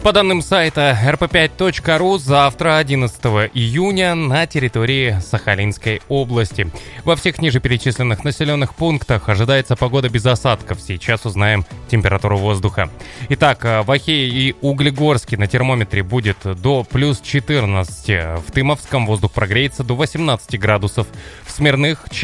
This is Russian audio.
По данным сайта rp5.ru, завтра, 11 июня, на территории Сахалинской области. Во всех ниже перечисленных населенных пунктах ожидается погода без осадков. Сейчас узнаем температуру воздуха. Итак, в Ахее и Углегорске на термометре будет до плюс 14. В Тымовском воздух прогреется до 18 градусов. В Смирных